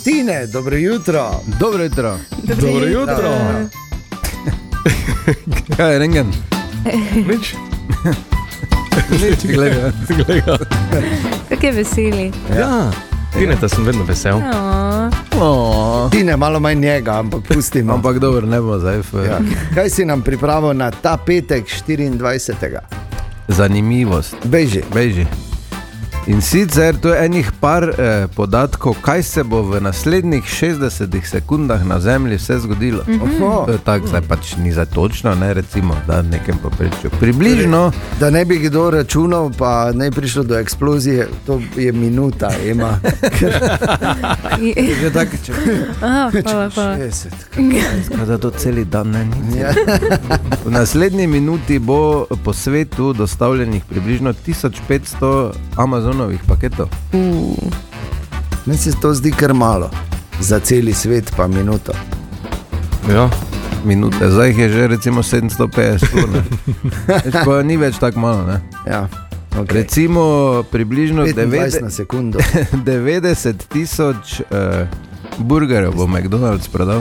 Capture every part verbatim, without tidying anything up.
Tine, dobro jutro. Dobro jutro. Dobro, Dobro jutro. Kaj je rengen? Nič. Nič, gledaj. Kako je veseli. Ja, Tine, da sem vedno vesel. Oh. Tine, malo manj njega, ampak pustimo. Ampak dobro, ne bo zdaj. Ja. Kaj si nam pripravil na ta petek štiriindvajsetega? Zanimivost. Beži. Beži. In sicer to je enih par eh, podatkov, kaj se bo v naslednjih šestdesetih sekundah na Zemlji vse zgodilo. Oho. To je tako, zdaj pač ni za točno, ne recimo, da nekem poprečju. Približno. Da ne bi kdo računal, pa ne prišlo do eksplozije, to je minuta, ima. Je tako, če Aha, hvala, hvala. šestdeset. kada to celi dan ne ni. Ja. V naslednji minuti bo po svetu dostavljenih približno tisoč petsto Amazonovih paketov. Uh. Meni se to zdi kar malo. Za celi svet pa minuto. Ja. Minute, zdaj jih je že recimo sedemsto petdeset. Pa ni več tako malo, ne? Ja. Okay. Recimo približno petindvajset na sekundo. devetdeset tisoč uh, burgerjev bo McDonald's prodal.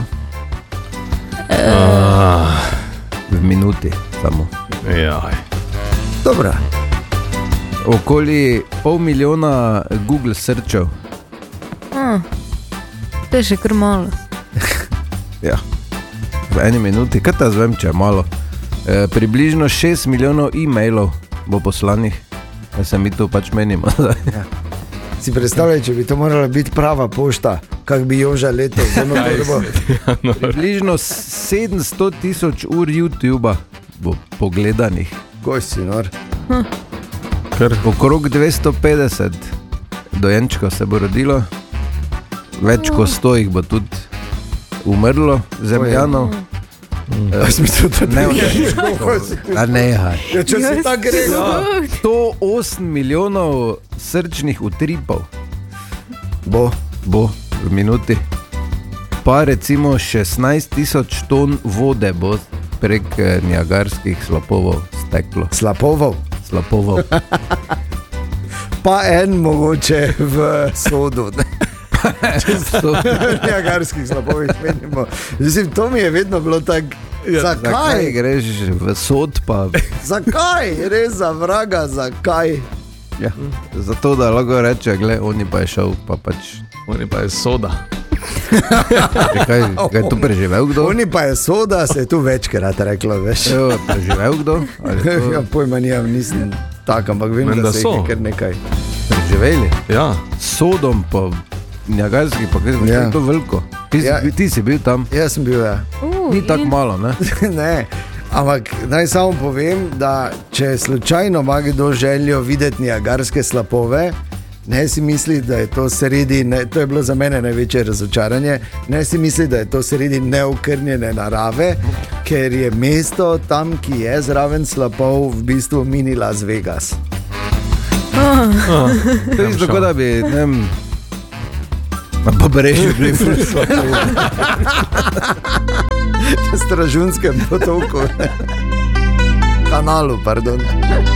Ah, V minuti samo. jaj. Dobro. Okoli pol milijona Google searchov. Ah, to je še kar malo. Ja. V eni minuti, kaj ta zvem, če je malo. E, približno šest milijonov e-mailov bo poslanih. Ja se mi to pač menimo. Ja. Si predstavljaj, če bi to morala biti prava pošta, kak bi Joža leto. Približno sedemsto tisoč ur YouTubea bo pogledanih. Koj si nor. Kar. Okrog dvesto petdeset dojenčkov se bo rodilo. Več kot sto jih bo tudi umrlo, zemljanov. Ja, smisel, da Ne, ne A nehaj. Ja, če se tako gre. sto osem milijonov srčnih utripov Bo. bo v minuti. Pa recimo šestnajst tisoč ton vode bo prek eh, niagarskih slapovov steklo. Slapovov. Slapovov. Pa en mogoče v sodu. To- Niagarskih slapovih menimo. Mislim, to mi je vedno bilo tako. Zakaj Zakaj? greš v sod pa... Zakaj? Res za vraga, zakaj? Ja, zato da lahko reče, gle, oni pa je šel, pa pač... Oni pa je soda. Kaj, kaj je tu preživel kdo? Oni pa je soda, se je tu večkrat reklo, veš. Jo, preživel kdo? Ali to Ja, pojma nijem, nisem tak, ampak vem, Menda da se so. je kar nekaj. preživeli? Ja. Sodom pa Niagarski, pa kaj Ja. je to veliko. Ti si, Ja. bil- ti si bil tam, Jaz sem bil, ja. Uh, ni tako in- malo, ne? Ne, ampak naj samo povem, da če slučajno ima kdo željo videti Niagarske slapove, ne si misli, da je to sredi, ne, to je bilo za mene največje razočaranje, ne si misli, da je to sredi neokrnjene narave, ker je mesto tam, ki je zraven slapov, v bistvu mini Las Vegas. Ah, To je isto, kot da bi, ne vem, na pobrežju bili ful slapov. Na Stražunskem potoku, ne. Kanalu, pardon.